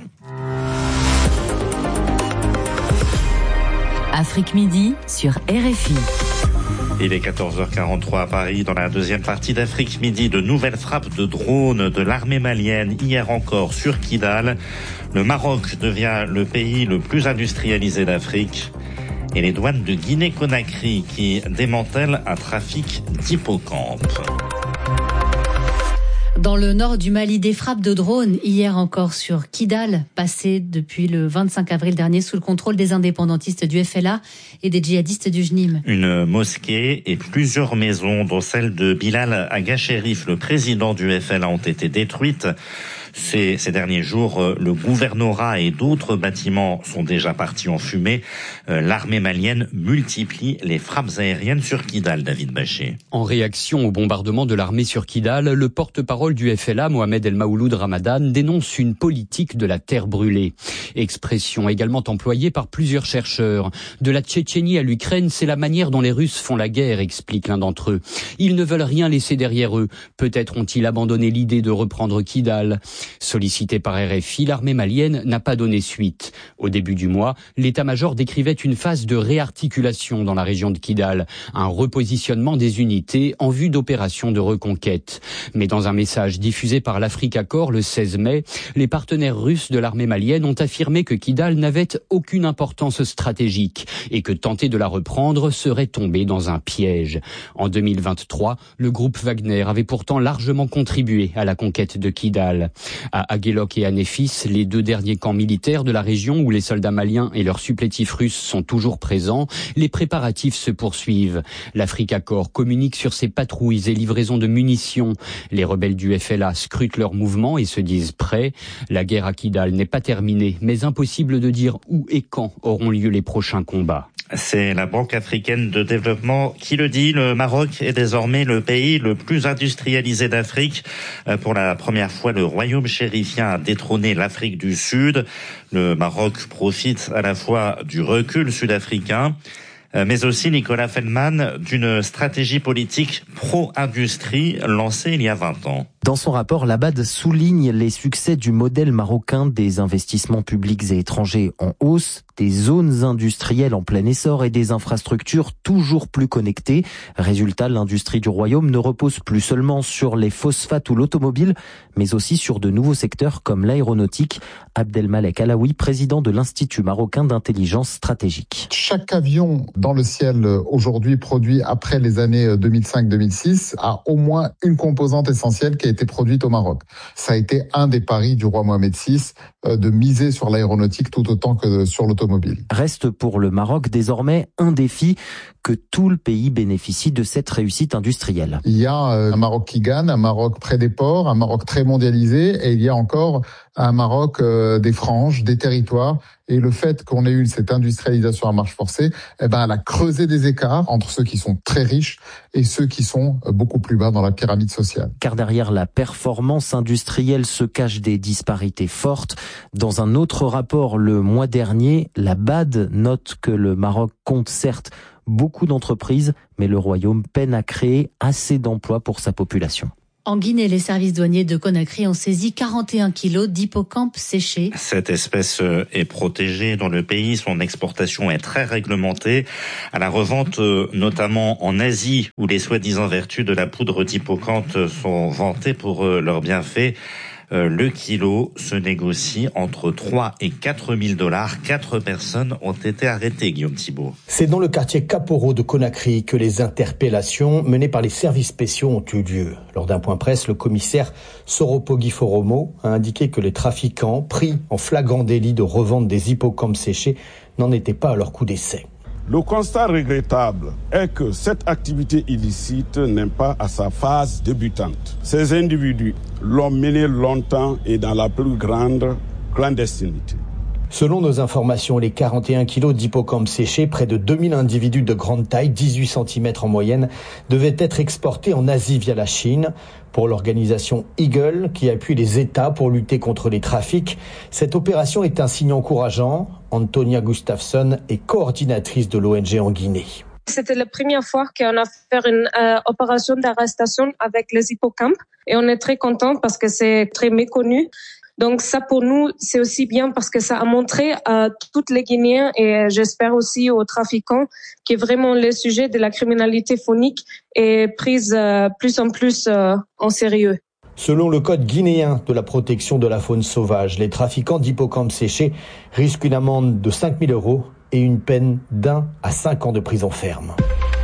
S14: Afrique Midi sur R F I.
S16: Il est quatorze heures quarante-trois à Paris. Dans la deuxième partie d'Afrique Midi, de nouvelles frappes de drones de l'armée malienne hier encore sur Kidal. Le Maroc devient le pays le plus industrialisé d'Afrique. Et les douanes de Guinée-Conakry qui démantèlent un trafic d'hippocampes.
S5: Dans le nord du Mali, des frappes de drones hier encore sur Kidal, passées depuis le vingt-cinq avril dernier sous le contrôle des indépendantistes du F L A et des djihadistes du J N I M.
S16: Une mosquée et plusieurs maisons, dont celle de Bilal Aga Cherif, le président du F L A, ont été détruites. Ces, ces derniers jours, le gouvernorat et d'autres bâtiments sont déjà partis en fumée. Euh, l'armée malienne multiplie les frappes aériennes sur Kidal, David Bachet.
S2: En réaction au bombardement de l'armée sur Kidal, le porte-parole du F L A, Mohamed El Maouloud Ramadan, dénonce une politique de la terre brûlée. Expression également employée par plusieurs chercheurs. De la Tchétchénie à l'Ukraine, c'est la manière dont les Russes font la guerre, explique l'un d'entre eux. Ils ne veulent rien laisser derrière eux. Peut-être ont-ils abandonné l'idée de reprendre Kidal. Sollicité par R F I, l'armée malienne n'a pas donné suite. Au début du mois, l'état-major décrivait une phase de réarticulation dans la région de Kidal, un repositionnement des unités en vue d'opérations de reconquête. Mais dans un message diffusé par l'Africa Corps le seize mai, les partenaires russes de l'armée malienne ont affirmé que Kidal n'avait aucune importance stratégique et que tenter de la reprendre serait tomber dans un piège. En deux mille vingt-trois, le groupe Wagner avait pourtant largement contribué à la conquête de Kidal. À Aguelok et à Néfis, les deux derniers camps militaires de la région où les soldats maliens et leurs supplétifs russes sont toujours présents, les préparatifs se poursuivent. L'Africa Corps communique sur ses patrouilles et livraisons de munitions. Les rebelles du F L A scrutent leurs mouvements et se disent prêts. La guerre à Kidal n'est pas terminée, mais impossible de dire où et quand auront lieu les prochains combats.
S16: C'est la Banque africaine de développement qui le dit. Le Maroc est désormais le pays le plus industrialisé d'Afrique. Pour la première fois, le royaume chérifien a détrôné l'Afrique du Sud. Le Maroc profite à la fois du recul sud-africain, mais aussi, Nicolas Feldman, d'une stratégie politique pro-industrie lancée il y a vingt ans.
S3: Dans son rapport, l'Abad souligne les succès du modèle marocain, des investissements publics et étrangers en hausse, des zones industrielles en plein essor et des infrastructures toujours plus connectées. Résultat, l'industrie du royaume ne repose plus seulement sur les phosphates ou l'automobile, mais aussi sur de nouveaux secteurs comme l'aéronautique. Abdelmalek Alaoui, président de l'Institut marocain d'intelligence stratégique.
S6: Chaque avion
S4: dans le ciel aujourd'hui produit après les années deux mille cinq deux mille six a au moins une composante essentielle qui a été produite au Maroc. Ça a été un des paris du roi Mohamed six de miser sur l'aéronautique tout autant que sur l'automobile.
S3: Reste pour le Maroc désormais un défi, que tout le pays bénéficie de cette réussite industrielle.
S4: Il y a un Maroc qui gagne, un Maroc près des ports, un Maroc très mondialisé, et il y a encore un Maroc euh, des franges, des territoires. Et le fait qu'on ait eu cette industrialisation à marche forcée, eh ben, elle a creusé des écarts entre ceux qui sont très riches et ceux qui sont beaucoup plus bas dans la pyramide sociale.
S3: Car derrière la performance industrielle se cachent des disparités fortes. Dans un autre rapport le mois dernier, la B A D note que le Maroc compte certes beaucoup d'entreprises, mais le royaume peine à créer assez d'emplois pour sa population.
S5: En Guinée, les services douaniers de Conakry ont saisi quarante et un kilos d'hippocampe séché.
S16: Cette espèce est protégée dans le pays. Son exportation est très réglementée. À la revente, notamment en Asie, où les soi-disant vertus de la poudre d'hippocampe sont vantées pour leurs bienfaits, le kilo se négocie entre trois et quatre mille dollars. Quatre personnes ont été arrêtées, Guillaume Thibault.
S6: C'est dans le quartier Kaporo de Conakry que les interpellations menées par les services spéciaux ont eu lieu. Lors d'un point presse, le commissaire Soropogi Foromo a indiqué que les trafiquants, pris en flagrant délit de revente des hippocampes séchés, n'en étaient pas à leur coup d'essai.
S7: Le constat regrettable est que cette activité illicite n'est pas à sa phase débutante. Ces individus l'ont menée longtemps et dans la plus grande clandestinité.
S6: Selon nos informations, les quarante et un kilos d'hippocampes séchés, près de deux mille individus de grande taille, dix-huit centimètres en moyenne, devaient être exportés en Asie via la Chine. Pour l'organisation Eagle, qui appuie les États pour lutter contre les trafics, cette opération est un signe encourageant. Antonia Gustafsson est coordinatrice de l'O N G en Guinée.
S8: C'était la première fois qu'on a fait une euh, opération d'arrestation avec les hippocampes et on est très content parce que c'est très méconnu. Donc ça pour nous c'est aussi bien parce que ça a montré à tous les Guinéens et j'espère aussi aux trafiquants que vraiment le sujet de la criminalité faunique est pris euh, plus en plus euh, en sérieux.
S6: Selon le code guinéen de la protection de la faune sauvage, les trafiquants d'hippocampes séchés risquent une amende de cinq mille euros et une peine d'un à cinq ans de prison ferme.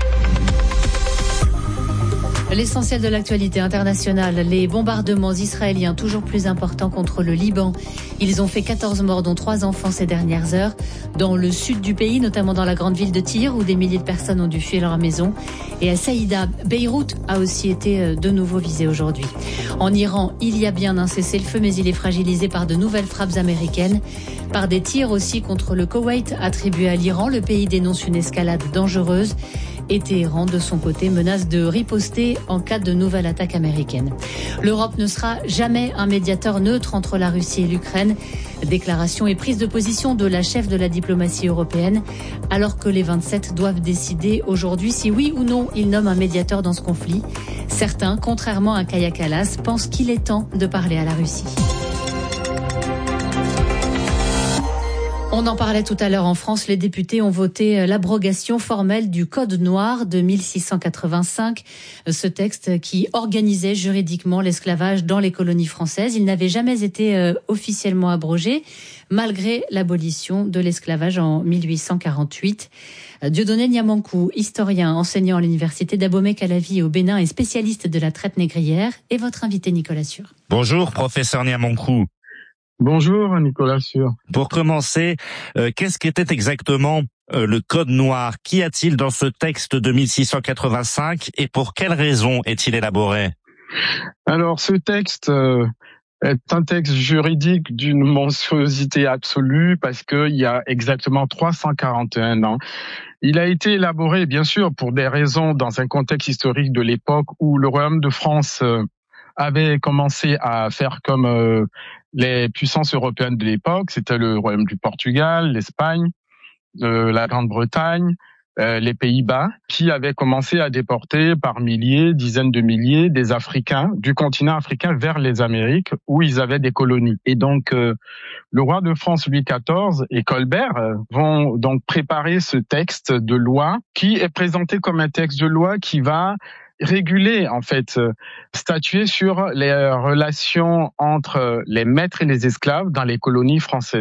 S5: L'essentiel de l'actualité internationale, les bombardements israéliens toujours plus importants contre le Liban. Ils ont fait quatorze morts, dont trois enfants ces dernières heures, dans le sud du pays, notamment dans la grande ville de Tyr, où des milliers de personnes ont dû fuir leur maison. Et à Saïda, Beyrouth a aussi été de nouveau visée aujourd'hui. En Iran, il y a bien un cessez-le-feu, mais il est fragilisé par de nouvelles frappes américaines, par des tirs aussi contre le Koweït attribué à l'Iran. Le pays dénonce une escalade dangereuse. Et Téhéran, de son côté, menace de riposter en cas de nouvelle attaque américaine. L'Europe ne sera jamais un médiateur neutre entre la Russie et l'Ukraine. Déclaration et prise de position de la chef de la diplomatie européenne, alors que les vingt-sept doivent décider aujourd'hui si oui ou non ils nomment un médiateur dans ce conflit. Certains, contrairement à Kaja Kallas, pensent qu'il est temps de parler à la Russie. On en parlait tout à l'heure en France, les députés ont voté l'abrogation formelle du Code noir de mille six cent quatre-vingt-cinq, ce texte qui organisait juridiquement l'esclavage dans les colonies françaises. Il n'avait jamais été officiellement abrogé, malgré l'abolition de l'esclavage en mille huit cent quarante-huit. Dieudonné Niamankou, historien, enseignant à l'université d'Abomey-Calavi au Bénin et spécialiste de la traite négrière, est votre invité Nicolas Sûr.
S16: Bonjour professeur Niamankou.
S25: Bonjour Nicolas Sûr.
S16: Pour commencer, euh, qu'est-ce qu'était exactement euh, le Code noir? Qu'y a-t-il dans ce texte de mille six cent quatre-vingt-cinq et pour quelles raisons est-il élaboré?
S25: Alors ce texte euh, est un texte juridique d'une monstruosité absolue parce qu'il y a exactement trois cent quarante et un ans. Il a été élaboré bien sûr pour des raisons dans un contexte historique de l'époque où le Royaume de France euh, avait commencé à faire comme euh, les puissances européennes de l'époque, c'était le Royaume du Portugal, l'Espagne, euh, la Grande-Bretagne, euh, les Pays-Bas, qui avaient commencé à déporter par milliers, dizaines de milliers des Africains du continent africain vers les Amériques où ils avaient des colonies. Et donc, euh, le roi de France Louis quatorze et Colbert euh, vont donc préparer ce texte de loi qui est présenté comme un texte de loi qui va réguler, en fait, euh, statuer sur les relations entre les maîtres et les esclaves dans les colonies françaises.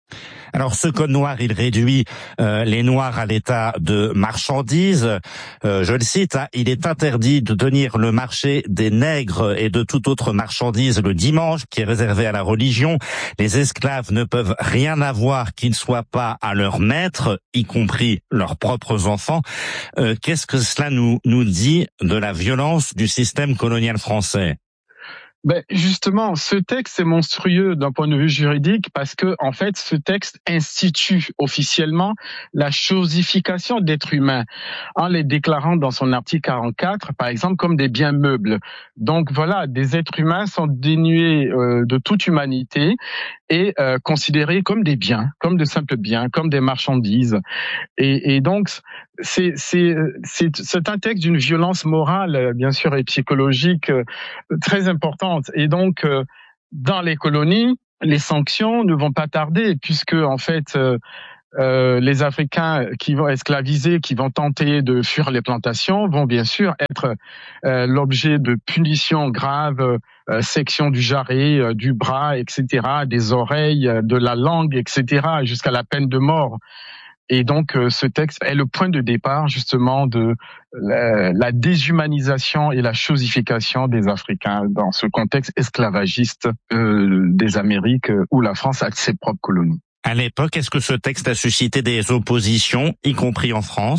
S16: Alors ce code noir, il réduit euh, les noirs à l'état de marchandises. Euh, je le cite, hein, il est interdit de tenir le marché des nègres et de toute autre marchandise le dimanche, qui est réservé à la religion. Les esclaves ne peuvent rien avoir qui ne soit pas à leur maître, y compris leurs propres enfants. Euh, qu'est-ce que cela nous, nous dit de la violence du système colonial français ?
S25: Ben justement, ce texte est monstrueux d'un point de vue juridique parce que, en fait, ce texte institue officiellement la chosification d'êtres humains en les déclarant dans son article quarante-quatre, par exemple, comme des biens meubles. Donc voilà, des êtres humains sont dénués euh, de toute humanité et euh, considérés comme des biens, comme de simples biens, comme des marchandises. Et, et donc, c'est, c'est, c'est, c'est un texte d'une violence morale, bien sûr, et psychologique euh, très importante. Et donc, euh, dans les colonies, les sanctions ne vont pas tarder, puisque en fait, euh, euh, les Africains qui vont esclaviser, qui vont tenter de fuir les plantations, vont bien sûr être euh, l'objet de punitions graves, euh, section du jarret, euh, du bras, et cetera, des oreilles, euh, de la langue, et cetera, jusqu'à la peine de mort. Et donc, euh, ce texte est le point de départ, justement, de la, la déshumanisation et la chosification des Africains dans ce contexte esclavagiste euh, des Amériques euh, où la France a ses propres colonies.
S16: À l'époque, est-ce que ce texte a suscité des oppositions, y compris en France ?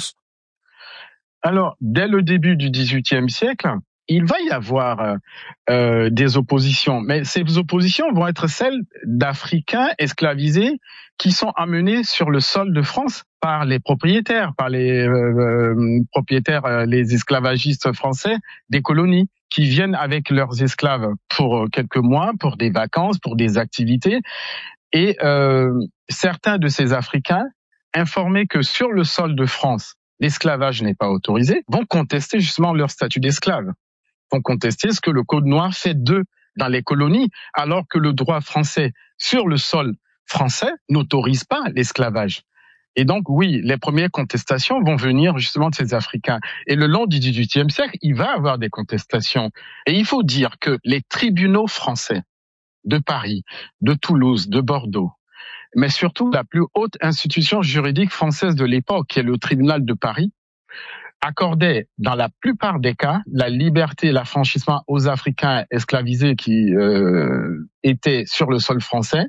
S25: Alors, dès le début du dix-huitième siècle, il va y avoir euh, des oppositions, mais ces oppositions vont être celles d'Africains esclavisés qui sont amenés sur le sol de France par les propriétaires, par les euh, propriétaires, euh, les esclavagistes français des colonies, qui viennent avec leurs esclaves pour quelques mois, pour des vacances, pour des activités. Et euh, certains de ces Africains, informés que sur le sol de France, l'esclavage n'est pas autorisé, vont contester justement leur statut d'esclave. Vont contester ce que le Code noir fait d'eux dans les colonies, alors que le droit français sur le sol français n'autorise pas l'esclavage. Et donc, oui, les premières contestations vont venir justement de ces Africains. Et le long du dix-huitième siècle, il va y avoir des contestations. Et il faut dire que les tribunaux français de Paris, de Toulouse, de Bordeaux, mais surtout la plus haute institution juridique française de l'époque, qui est le tribunal de Paris, accordait dans la plupart des cas la liberté et l'affranchissement aux Africains esclavisés qui euh, étaient sur le sol français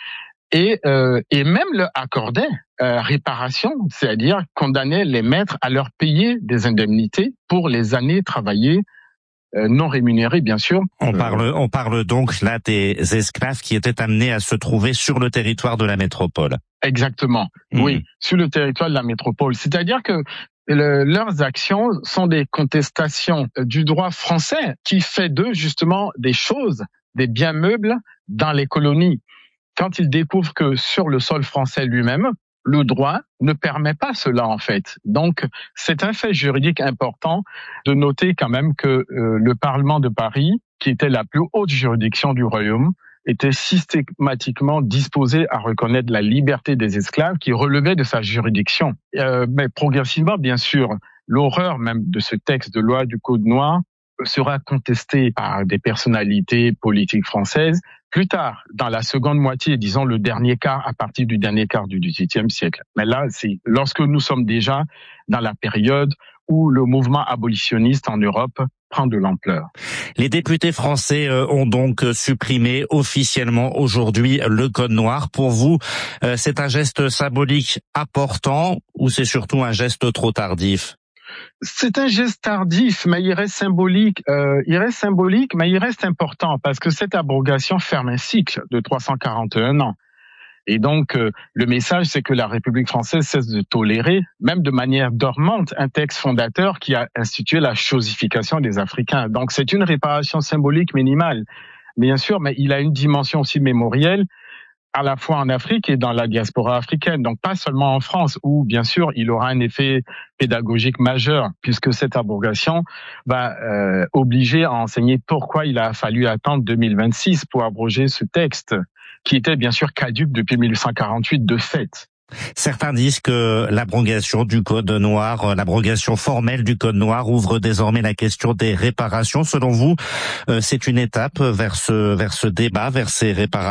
S25: et, euh, et même leur accordait euh, réparation, c'est-à-dire condamnait les maîtres à leur payer des indemnités pour les années travaillées euh, non rémunérées, bien sûr.
S16: On parle, on parle donc là des esclaves qui étaient amenés à se trouver sur le territoire de la métropole.
S25: Exactement, mmh. Oui, sur le territoire de la métropole. C'est-à-dire que Le, leurs actions sont des contestations du droit français qui fait d'eux justement des choses, des biens meubles dans les colonies. Quand ils découvrent que sur le sol français lui-même, le droit ne permet pas cela en fait. Donc c'est un fait juridique important de noter quand même que euh, le Parlement de Paris, qui était la plus haute juridiction du royaume, était systématiquement disposé à reconnaître la liberté des esclaves qui relevait de sa juridiction. Euh, mais progressivement, bien sûr, l'horreur même de ce texte de loi du Code noir sera contestée par des personnalités politiques françaises plus tard, dans la seconde moitié, disons le dernier quart, à partir du dernier quart du dix-huitième siècle. Mais là, c'est lorsque nous sommes déjà dans la période où le mouvement abolitionniste en Europe prend de l'ampleur.
S16: Les députés français ont donc supprimé officiellement aujourd'hui le Code noir. Pour vous, c'est un geste symbolique important ou c'est surtout un geste trop tardif ?
S25: C'est un geste tardif, mais il reste symbolique. Euh, il reste symbolique, mais il reste important parce que cette abrogation ferme un cycle de trois cent quarante et un ans. Et donc, euh, le message, c'est que la République française cesse de tolérer, même de manière dormante, un texte fondateur qui a institué la chosification des Africains. Donc, c'est une réparation symbolique minimale, bien sûr, mais il a une dimension aussi mémorielle, à la fois en Afrique et dans la diaspora africaine. Donc, pas seulement en France, où, bien sûr, il aura un effet pédagogique majeur, puisque cette abrogation va euh, obliger à enseigner pourquoi il a fallu attendre deux mille vingt-six pour abroger ce texte, qui était bien sûr caduc depuis mille huit cent quarante-huit de fait.
S16: Certains disent que l'abrogation du Code noir, l'abrogation formelle du Code noir ouvre désormais la question des réparations. Selon vous, c'est une étape vers ce, vers ce débat, vers ces réparations ?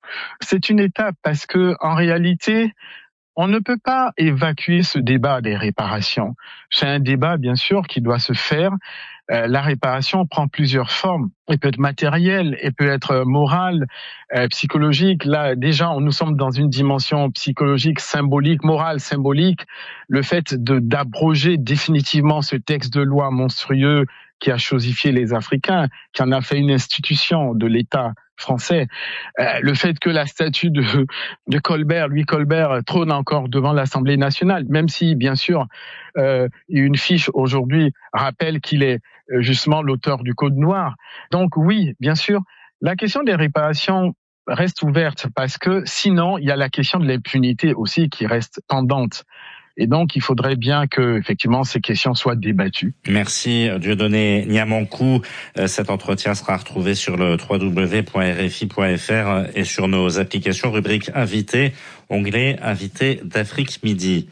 S25: C'est une étape parce que en réalité, on ne peut pas évacuer ce débat des réparations. C'est un débat, bien sûr, qui doit se faire. Euh, la réparation prend plusieurs formes. Elle peut être matérielle, elle peut être morale, euh, psychologique. Là, déjà, nous sommes dans une dimension psychologique, symbolique, morale, symbolique. Le fait de d'abroger définitivement ce texte de loi monstrueux qui a chosifié les Africains, qui en a fait une institution de l'État français. Euh, le fait que la statue de, de Colbert, Louis Colbert, trône encore devant l'Assemblée nationale, même si, bien sûr, euh, une fiche aujourd'hui rappelle qu'il est justement l'auteur du Code noir. Donc oui, bien sûr, la question des réparations reste ouverte parce que sinon, il y a la question de l'impunité aussi qui reste pendante. Et donc, il faudrait bien que, effectivement, ces questions soient débattues.
S16: Merci, Dieudonné Niamankou. Cet entretien sera retrouvé sur le w w w point r f i point f r et sur nos applications, rubrique Invité, onglet Invité d'Afrique Midi.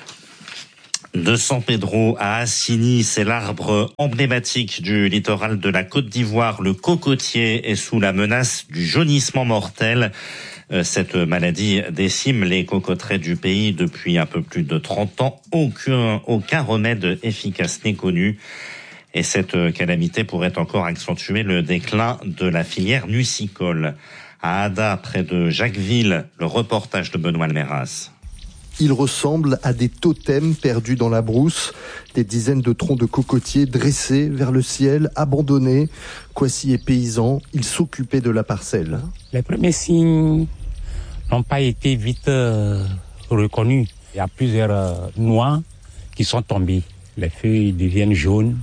S16: De San Pedro à Assini, c'est l'arbre emblématique du littoral de la Côte d'Ivoire. Le cocotier est sous la menace du jaunissement mortel. Cette maladie décime les cocoteraies du pays depuis un peu plus de trente ans. Aucun, aucun remède efficace n'est connu. Et cette calamité pourrait encore accentuer le déclin de la filière nucicole. À Ada, près de Jacquesville, le reportage de Benoît Almeras.
S10: Ils ressemblent à des totems perdus dans la brousse, des dizaines de troncs de cocotiers dressés vers le ciel, abandonnés. Kwasi est paysan, il s'occupait de la parcelle.
S11: Les premiers signes n'ont pas été vite euh, reconnus. Il y a plusieurs euh, noix qui sont tombées. Les feuilles deviennent jaunes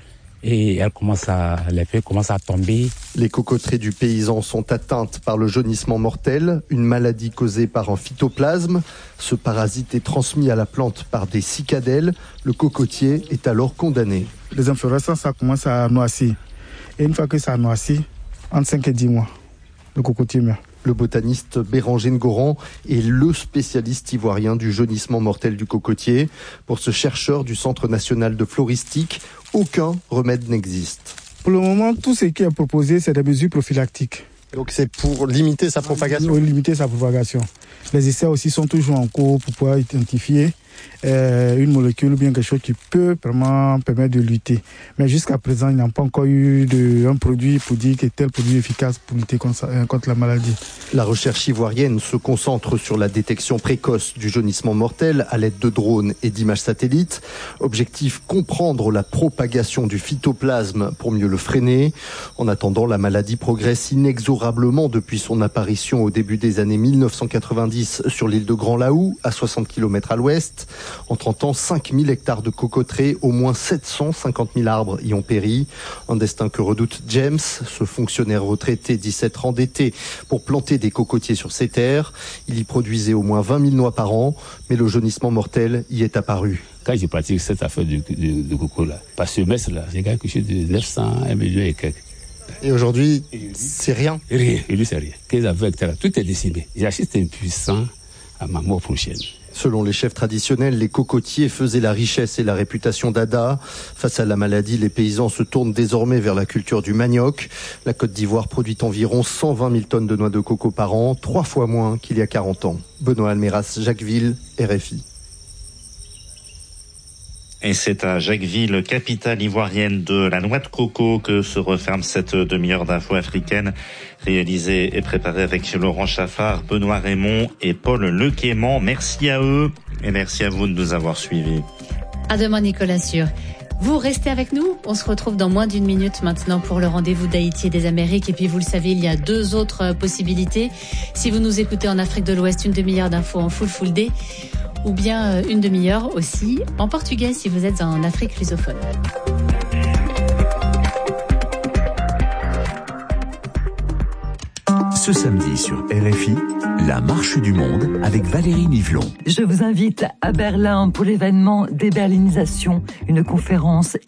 S11: et elles commencent à, les feuilles commencent à tomber.
S10: Les cocoteraies du paysan sont atteintes par le jaunissement mortel, une maladie causée par un phytoplasme. Ce parasite est transmis à la plante par des cicadelles. Le cocotier est alors condamné.
S12: Les inflorescences, ça commence à noircir. Et une fois que ça noircit, entre cinq et dix mois, le cocotier meurt.
S10: Le botaniste Béranger Ngoran est le spécialiste ivoirien du jaunissement mortel du cocotier. Pour ce chercheur du Centre national de floristique, aucun remède n'existe.
S12: Pour le moment, tout ce qui est proposé, c'est des mesures prophylactiques.
S10: Donc c'est pour limiter sa propagation?
S12: Oui, limiter sa propagation. Les essais aussi sont toujours en cours pour pouvoir identifier euh, une molécule ou bien quelque chose qui peut vraiment permettre de lutter. Mais jusqu'à présent, il n'y a pas encore eu de, un produit pour dire que tel produit est efficace pour lutter contre, contre la maladie.
S10: La recherche ivoirienne se concentre sur la détection précoce du jaunissement mortel à l'aide de drones et d'images satellites. Objectif, comprendre la propagation du phytoplasme pour mieux le freiner. En attendant, la maladie progresse inexorablement depuis son apparition au début des années mille neuf cent quatre-vingt-dix sur l'île de Grand Laou, à soixante kilomètres à l'ouest. En trente ans, cinq mille hectares de cocoteraies, au moins sept cent cinquante mille arbres y ont péri. Un destin que redoute James, ce fonctionnaire retraité dit s'être endetté pour planter des cocotiers sur ses terres. Il y produisait au moins vingt mille noix par an, mais le jaunissement mortel y est apparu.
S11: Quand je pratique cette affaire de, de, de coco là, par semestre là, j'ai quelque chose de neuf cents, un million et quelques.
S10: Et aujourd'hui, c'est rien?
S11: Rien, et lui c'est rien. quinze à vingt hectares, tout est décimé. J'assiste impuissant à ma mort prochaine.
S10: Selon les chefs traditionnels, les cocotiers faisaient la richesse et la réputation d'Ada. Face à la maladie, les paysans se tournent désormais vers la culture du manioc. La Côte d'Ivoire produit environ cent vingt mille tonnes de noix de coco par an, trois fois moins qu'il y a quarante ans. Benoît Almeras, Jacquesville, R F I.
S16: Et c'est à Jacquesville, capitale ivoirienne de la noix de coco, que se referme cette demi-heure d'infos africaines, réalisée et préparée avec Laurent Chaffard, Benoît Raymond et Paul Lequément. Merci à eux et merci à vous de nous avoir suivis.
S5: À demain, Nicolas Sûr. Vous restez avec nous. On se retrouve dans moins d'une minute maintenant pour le rendez-vous d'Haïti et des Amériques. Et puis, vous le savez, il y a deux autres possibilités. Si vous nous écoutez en Afrique de l'Ouest, une demi-heure d'infos en full full day. Ou bien une demi-heure aussi en portugais si vous êtes en Afrique lusophone.
S9: Ce samedi sur R F I, la marche du monde avec Valérie Nivelon.
S13: Je vous invite à Berlin pour l'événement Déberlinisation, une conférence